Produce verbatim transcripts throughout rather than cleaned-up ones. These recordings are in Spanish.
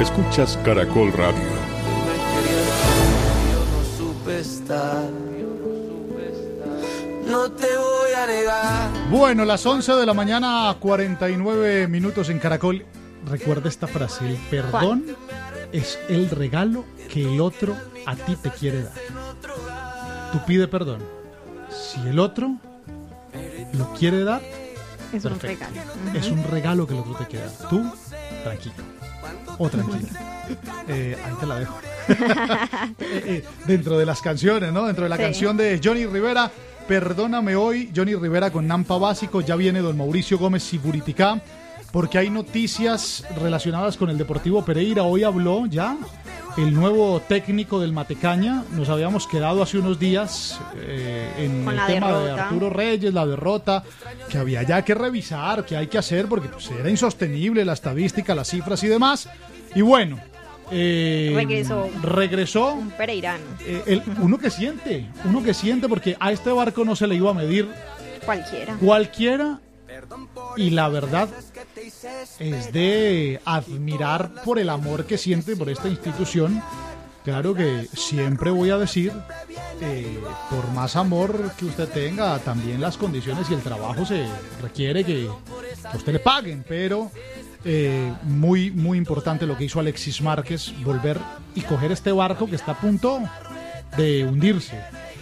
Escuchas Caracol Radio. Yo no supe estar, no te voy a negar. Bueno, las once de la mañana, cuarenta y nueve minutos en Caracol. Recuerda esta frase: el perdón es el regalo que el otro a ti te quiere dar. Tú pide perdón. Si el otro lo quiere dar, es perfecto. un regalo. Uh-huh. Es un regalo que el otro te quiere dar. Tú, tranquilo. O tranquila. Eh, ahí te la dejo. eh, eh, dentro de las canciones, ¿no? Dentro de la sí. canción de Johnny Rivera, Perdóname Hoy, Johnny Rivera con Nampa Básico. Ya viene don Mauricio Gómez Siburiticá, porque hay noticias relacionadas con el Deportivo Pereira. Hoy habló ya el nuevo técnico del Matecaña. Nos habíamos quedado hace unos días eh, en con el tema derrota. de Arturo Reyes, la derrota, que había ya que revisar, que hay que hacer, porque pues, era insostenible la estadística, las cifras y demás. Y bueno, eh, regresó. Regresó. Un pereirano. Eh, el, uno que siente, uno que siente, porque a este barco no se le iba a medir cualquiera. Cualquiera. Y la verdad es de admirar por el amor que siente por esta institución. Claro que siempre voy a decir, eh, por más amor que usted tenga, también las condiciones y el trabajo se requiere que a usted le paguen, pero eh, muy, muy importante lo que hizo Alexis Márquez, volver y coger este barco que está a punto de hundirse.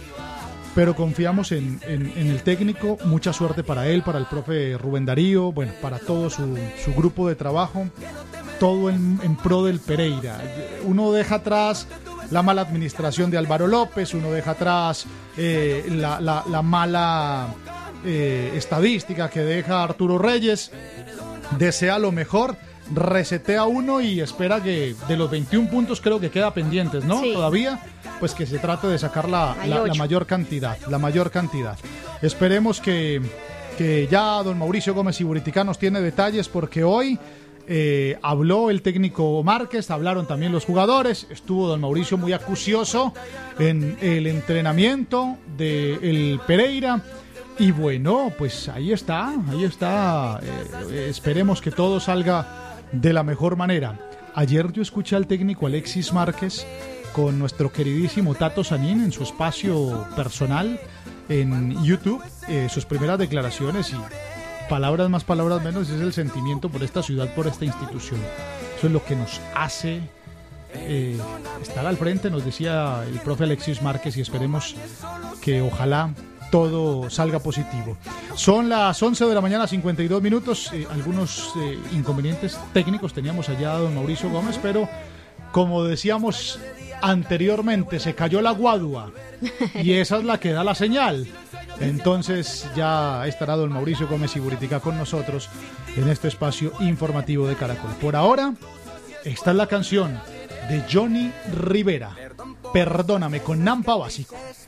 Pero confiamos en, en, en el técnico, mucha suerte para él, para el profe Rubén Darío, bueno, para todo su, su grupo de trabajo, todo en, en pro del Pereira. Uno deja atrás la mala administración de Álvaro López, uno deja atrás eh, la, la, la mala eh, estadística que deja Arturo Reyes, desea lo mejor, resetea uno y espera que de los veintiún puntos creo que queda pendientes, ¿no? Sí. Todavía, pues que se trate de sacar la, la, la mayor cantidad, la mayor cantidad. Esperemos que, que ya don Mauricio Gómez Siburiticá nos tiene detalles, porque hoy eh, habló el técnico Márquez, hablaron también los jugadores, estuvo don Mauricio muy acucioso en el entrenamiento del Pereira. Y bueno, pues ahí está, ahí está. Eh, esperemos que todo salga de la mejor manera. Ayer yo escuché al técnico Alexis Márquez con nuestro queridísimo Tato Sanín en su espacio personal en YouTube, eh, sus primeras declaraciones, y palabras más, palabras menos, es el sentimiento por esta ciudad, por esta institución. Eso es lo que nos hace eh, estar al frente, nos decía el profe Alexis Márquez, y esperemos que ojalá todo salga positivo. Son las once de la mañana, cincuenta y dos minutos. Eh, algunos eh, inconvenientes técnicos teníamos allá don Mauricio Gómez, pero como decíamos anteriormente, se cayó la guadua y esa es la que da la señal. Entonces ya estará don Mauricio Gómez Siburiticá con nosotros en este espacio informativo de Caracol. Por ahora, esta es la canción de Johnny Rivera, Perdóname, con Nampa Básico.